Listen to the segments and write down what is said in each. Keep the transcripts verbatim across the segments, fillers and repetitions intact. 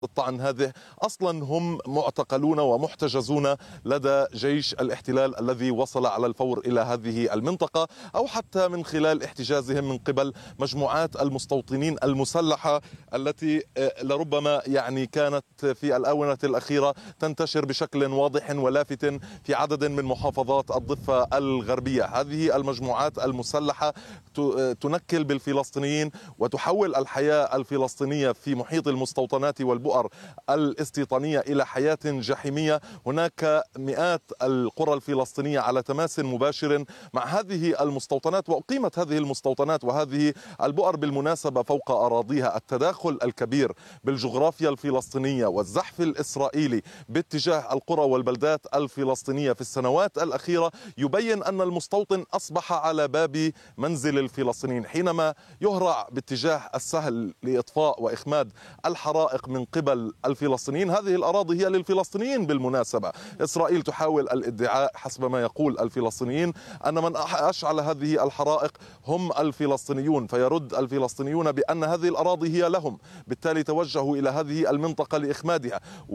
الطعن هذه أصلا هم معتقلون ومحتجزون لدى جيش الاحتلال الذي وصل على الفور إلى هذه المنطقة، أو حتى من خلال احتجازهم من قبل مجموعات المستوطنين المسلحة التي لربما يعني كانت في الآونة الأخيرة تنتشر بشكل واضح ولافت في عدد من محافظات الضفة الغربية. هذه المجموعات المسلحة تنكل بالفلسطينيين وتحول الحياة الفلسطينية في محيط المستوطنات والبؤر الاستيطانية إلى حياة جحيمية. هناك مئات القرى الفلسطينية على تماس مباشر مع هذه المستوطنات، وأقيمت هذه المستوطنات وهذه البؤر بالمناسبة فوق أراضيها. التداخل الكبير بالجغرافيا الفلسطينية والزحف الإسرائيلي باتجاه القرى والبلدات الفلسطينية في السنوات الأخيرة يبين أن المستوطن أصبح على باب منزل الفلسطينيين. حينما يهرع باتجاه السهل لإطفاء وإخماد الحرائق من قبل الفلسطينيين، هذه الأراضي هي للفلسطينيين بالمناسبة. إسرائيل تحاول الادعاء حسب ما يقول الفلسطينيين أن من أشعل هذه الحرائق هم الفلسطينيون، فيرد الفلسطينيون بأن هذه الأراضي هي لهم، بالتالي توجهوا إلى هذه المنطقة لإخمادها.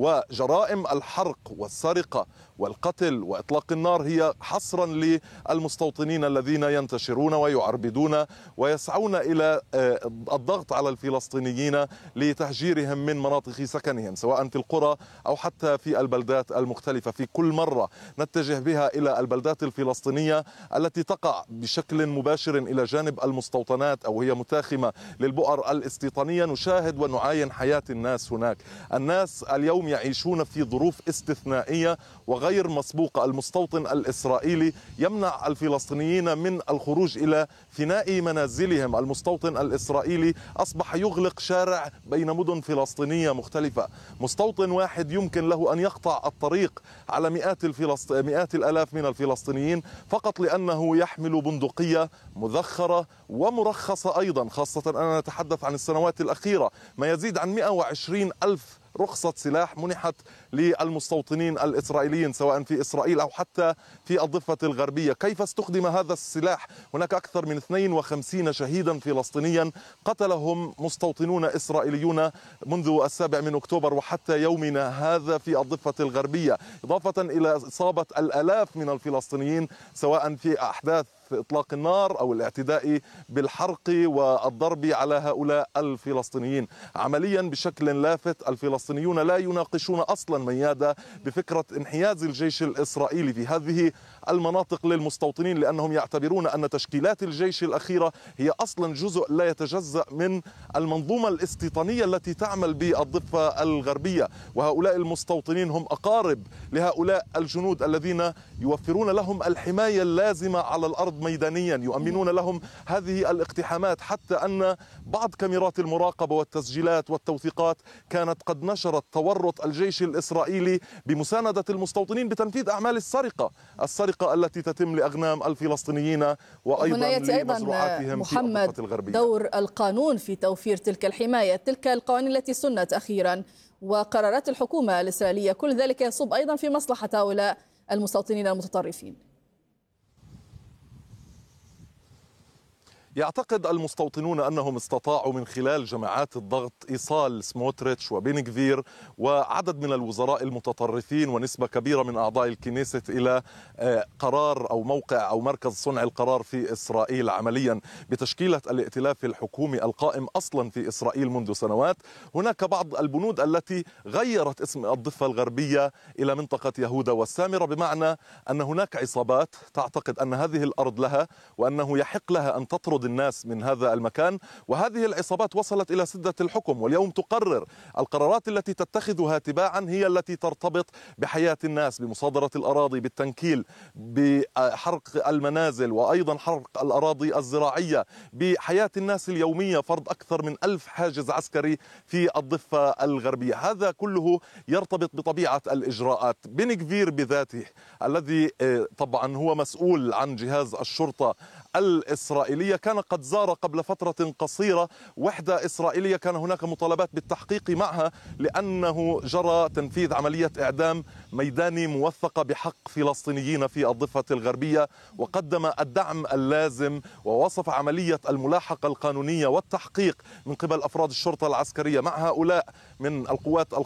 وجرائم الحرق والسرقة والقتل وإطلاق النار هي حصرا للمستوطنين الذين ينتشرون ويعربدون ويسعون إلى الضغط على الفلسطينيين لتهجيرهم من مناطق سكنهم سواء في القرى أو حتى في البلدات المختلفة. في كل مرة نتجه بها إلى البلدات الفلسطينية التي تقع بشكل مباشر إلى جانب المستوطنات أو هي متاخمة للبؤر الاستيطانية، نشاهد ونعاين حياة الناس هناك. الناس اليوم يعيشون في ظروف استثنائية وغير مسبوقة. المستوطن الإسرائيلي يمنع الفلسطينيين من الخروج إلى فناء منازلهم. المستوطن الإسرائيلي أصبح يغلق شارع بين مدن فلسطينية مختلفة. مستوطن واحد يمكن له أن يقطع الطريق على مئات الفلسط... مئات الآلاف من الفلسطينيين فقط لأنه يحمل بندقية مذخرة ومرخصة أيضا، خاصة أننا نتحدث عن السنوات الأخيرة ما يزيد عن مئة وعشرين ألف رخصة سلاح منحت للمستوطنين الإسرائيليين سواء في إسرائيل أو حتى في الضفة الغربية. كيف استخدم هذا السلاح؟ هناك أكثر من اثنين وخمسين شهيدا فلسطينيا قتلهم مستوطنون إسرائيليون منذ السابع من أكتوبر وحتى يومنا هذا في الضفة الغربية، إضافة إلى إصابة الآلاف من الفلسطينيين سواء في أحداث إطلاق النار أو الاعتداء بالحرق والضرب على هؤلاء الفلسطينيين. عمليا بشكل لافت الفلسطينيون لا يناقشون أصلا ميادة بفكرة انحياز الجيش الإسرائيلي في هذه المناطق للمستوطنين، لأنهم يعتبرون أن تشكيلات الجيش الأخيرة هي أصلا جزء لا يتجزأ من المنظومة الاستيطانية التي تعمل بالضفة الغربية، وهؤلاء المستوطنين هم أقارب لهؤلاء الجنود الذين يوفرون لهم الحماية اللازمة على الأرض ميدانيا، يؤمنون لهم هذه الاقتحامات، حتى أن بعض كاميرات المراقبة والتسجيلات والتوثيقات كانت قد نشرت تورط الجيش الإسرائيلي بمساندة المستوطنين بتنفيذ أعمال السرقة السرقة التي تتم لأغنام الفلسطينيين وأيضا لمزروعاتهم في الضفة الغربية. دور القانون في توفير تلك الحماية، تلك القوانين التي سنت أخيرا وقرارات الحكومة الإسرائيلية، كل ذلك يصب أيضا في مصلحة هؤلاء المستوطنين المتطرفين. يعتقد المستوطنون أنهم استطاعوا من خلال جماعات الضغط إيصال سموتريتش وبن غفير وعدد من الوزراء المتطرفين ونسبة كبيرة من أعضاء الكنيسة إلى قرار أو موقع أو مركز صنع القرار في إسرائيل عمليا بتشكيلة الائتلاف الحكومي القائم أصلا في إسرائيل منذ سنوات. هناك بعض البنود التي غيرت اسم الضفة الغربية إلى منطقة يهوذا والسامرة، بمعنى أن هناك عصابات تعتقد أن هذه الأرض لها وأنه يحق لها أن تطرد الناس من هذا المكان، وهذه العصابات وصلت إلى سدة الحكم واليوم تقرر القرارات التي تتخذها تباعا هي التي ترتبط بحياة الناس، بمصادرة الأراضي، بالتنكيل، بحرق المنازل وأيضا حرق الأراضي الزراعية، بحياة الناس اليومية، فرض أكثر من ألف حاجز عسكري في الضفة الغربية. هذا كله يرتبط بطبيعة الإجراءات. بن غفير بذاته الذي طبعا هو مسؤول عن جهاز الشرطة الإسرائيلية كان قد زار قبل فترة قصيرة وحدة إسرائيلية كان هناك مطالبات بالتحقيق معها لأنه جرى تنفيذ عملية إعدام ميداني موثقة بحق فلسطينيين في الضفة الغربية، وقدم الدعم اللازم ووصف عملية الملاحقة القانونية والتحقيق من قبل أفراد الشرطة العسكرية مع هؤلاء من القوات